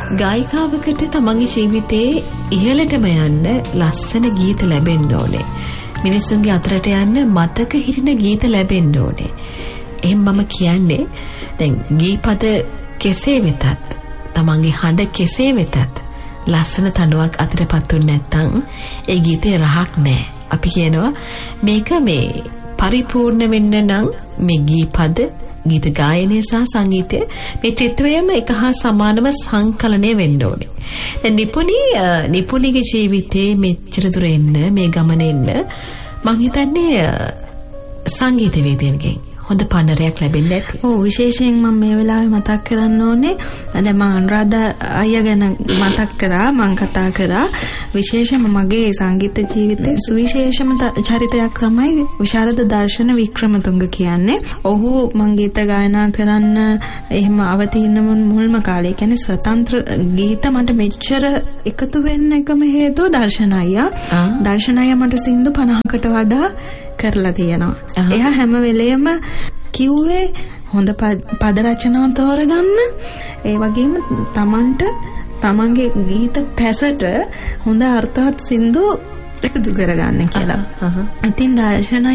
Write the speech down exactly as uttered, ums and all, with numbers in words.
ගායිකාවකට තමන්ගේ ජීවිතේ ඉහළටම යන්න ලස්සන ගීත ලැබෙන්න ඕනේ. මිනිස්සුන්ගේ අතරට යන්න මතක හිටින ගීත ලැබෙන්න ඕනේ. එහෙනම් මම කියන්නේ දැන් ගීපද කෙසේ වෙතත් තමන්ගේ හඬ කෙසේ වෙතත් ලස්සන තනුවක් අතරපත් වුනේ නැත්නම් ඒ ගීතේ රහක් නැහැ. අපි කියනවා මේක මේ පරිපූර්ණ වෙන්න නම් මේ ගීපද ගීත ගායනය සහ සංගීතය මේ ත්‍රිත්වයම එක හා සමානව සංකලනය වෙන්න ඕනේ. දැන් නිපුණී නිපුණීගේ ජීවිතේ මෙච්චර දුර එන්න මේ ගමන එන්න මං හිතන්නේ සංගීත වේදිකෙන් හොඳ පන්නරයක් ලැබෙන්න ඇති. ඔව් විශේෂයෙන් මම මේ වෙලාවේ මතක් කරන්න ඕනේ දැන් මම අනුරාධ අයියා ගැන මතක් කරා මම කතා කරා විශේෂයෙන්ම මගේ සංගීත ජීවිතයේ සුවිශේෂම චරිතයක් තමයි විශාරද දර්ශන වික්‍රමතුංග කියන්නේ. ඔහු මං ගීත ගායනා කරන්න එහෙම අවතීන මුල්ම කාලේ කියන්නේ ස්වතන්ත්‍ර ගීත මට මෙච්චර එකතු වෙන්න එකම හේතුව දර්ශන අයියා. දර්ශන අයියා මට සින්දු පනහකට වඩා කරලා තියෙනවා. එයා හැම වෙලේම කිව්වේ හොඳ පද රචනා තෝරගන්න ඒ වගේම තමන්ට තමන්ගේ ගීත පැසට හොඳ අර්ථවත් සින්දු එකතු කරගන්න කියලා. ඉතින් දර්ශන